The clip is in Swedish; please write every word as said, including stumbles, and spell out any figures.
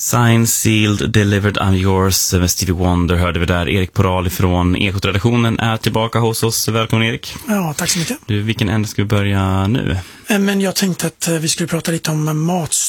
Signed, sealed, delivered, I'm yours med Stevie Wonder hörde vi där. Erik Poral från Ekot-redaktionen är tillbaka hos oss. Välkommen Erik. Ja, tack så mycket. Du, vilken ände ska vi börja nu? Men jag tänkte att vi skulle prata lite om mat